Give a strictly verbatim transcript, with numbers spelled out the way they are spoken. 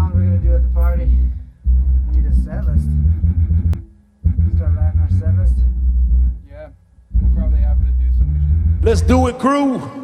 song we're gonna do at the party. We need a set list. Start writing our set list. Yeah, we'll probably have to do some. Let's do it, crew.